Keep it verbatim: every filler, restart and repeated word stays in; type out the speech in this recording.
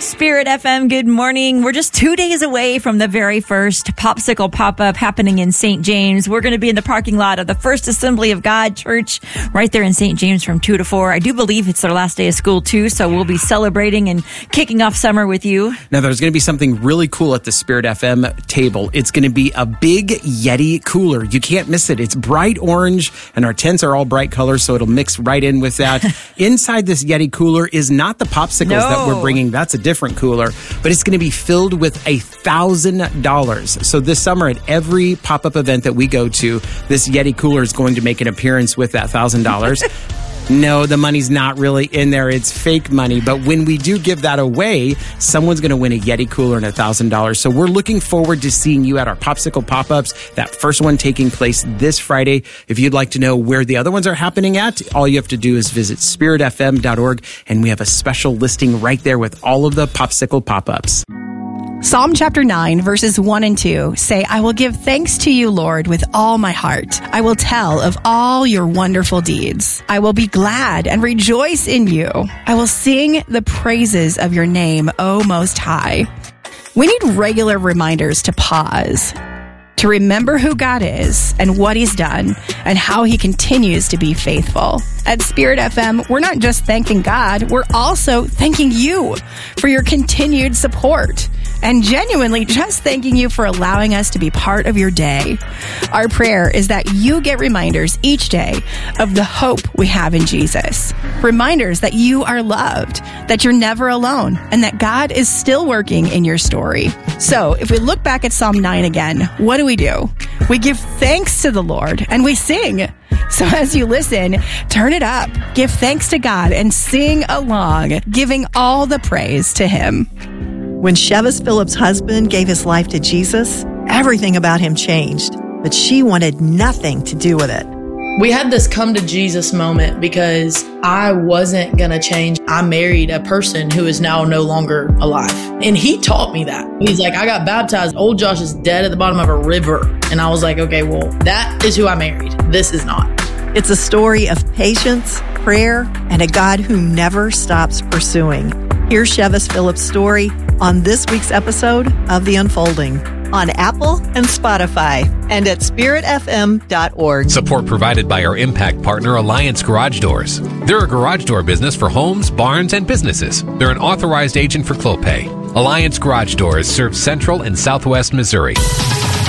Spirit F M, good morning. We're just two days away from the very first Popsicle Pop-Up happening in Saint James. We're going to be in the parking lot of the First Assembly of God Church right there in Saint James from two to four. I do believe it's their last day of school too, so we'll be celebrating and kicking off summer with you. Now, there's going to be something really cool at the Spirit F M table. It's going to be a big Yeti cooler. You can't miss it. It's bright orange, and our tents are all bright colors, so it'll mix right in with that. Inside this Yeti cooler is not the popsicles No. that we're bringing. That's a different cooler, but it's going to be filled with a thousand dollars. So this summer at every pop-up event that we go to, this Yeti cooler is going to make an appearance with that thousand dollars. No, the money's not really in there. It's fake money. But when we do give that away, someone's going to win a Yeti cooler and one thousand dollars. So we're looking forward to seeing you at our Popsicle Pop-Ups, that first one taking place this Friday. If you'd like to know where the other ones are happening at, all you have to do is visit spirit f m dot org, and we have a special listing right there with all of the Popsicle Pop-Ups. Psalm chapter nine, verses one and two say, I will give thanks to you, Lord, with all my heart. I will tell of all your wonderful deeds. I will be glad and rejoice in you. I will sing the praises of your name, O Most High. We need regular reminders to pause, to remember who God is and what he's done and how he continues to be faithful. At Spirit F M, we're not just thanking God, we're also thanking you for your continued support and genuinely just thanking you for allowing us to be part of your day. Our prayer is that you get reminders each day of the hope we have in Jesus. Reminders that you are loved, that you're never alone, and that God is still working in your story. So if we look back at Psalm nine again, what do we do? We give thanks to the Lord and we sing. So as you listen, turn it up, give thanks to God, and sing along, giving all the praise to him. When Chevis Phillips' husband gave his life to Jesus, everything about him changed, but she wanted nothing to do with it. We had this come to Jesus moment because I wasn't going to change. I married a person who is now no longer alive. And he taught me that. He's like, I got baptized. Old Josh is dead at the bottom of a river. And I was like, okay, well, that is who I married. This is not. It's a story of patience, prayer, and a God who never stops pursuing. Here's Chevis Phillips' story on this week's episode of The Unfolding on Apple and Spotify and at spirit f m dot org. Support provided by our impact partner, Alliance Garage Doors. They're a garage door business for homes, barns, and businesses. They're an authorized agent for Clopay. Alliance Garage Doors serve Central and Southwest Missouri.